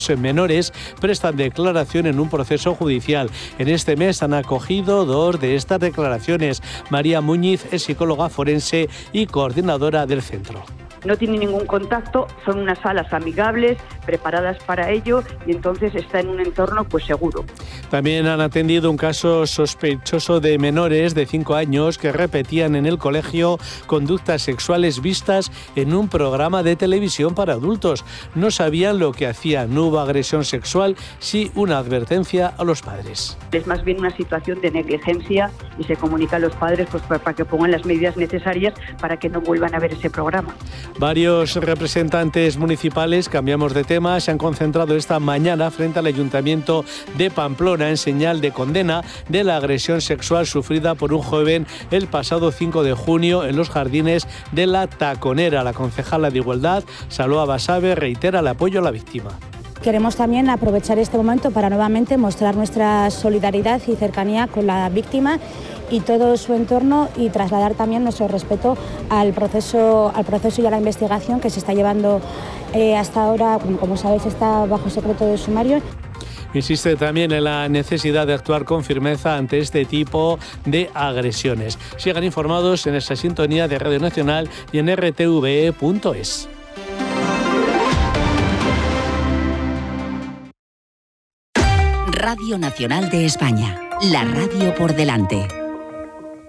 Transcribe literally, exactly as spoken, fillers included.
menores prestan declaración en un proceso judicial. En este mes han acogido dos de estas declaraciones. María Muñiz es psicóloga forense y coordinadora del centro. No tiene ningún contacto, son unas salas amigables, preparadas para ello, y entonces está en un entorno pues seguro. También han atendido un caso sospechoso de menores de cinco años que repetían en el colegio conductas sexuales vistas en un programa de televisión para adultos. No sabían lo que hacían, no hubo agresión sexual, sí una advertencia a los padres. Es más bien una situación de negligencia y se comunica a los padres pues, para que pongan las medidas necesarias para que no vuelvan a ver ese programa. Varios representantes municipales, cambiamos de tema, se han concentrado esta mañana frente al Ayuntamiento de Pamplona en señal de condena de la agresión sexual sufrida por un joven el pasado cinco de junio en los jardines de La Taconera. La concejala de Igualdad, Saloa Basabe, reitera el apoyo a la víctima. Queremos también aprovechar este momento para nuevamente mostrar nuestra solidaridad y cercanía con la víctima y todo su entorno, y trasladar también nuestro respeto al proceso, al proceso y a la investigación que se está llevando eh, hasta ahora. Como sabéis, está bajo secreto de sumario. Insiste también en la necesidad de actuar con firmeza ante este tipo de agresiones. Sigan informados en esta sintonía de Radio Nacional y en r t v e punto es. Radio Nacional de España, la radio por delante.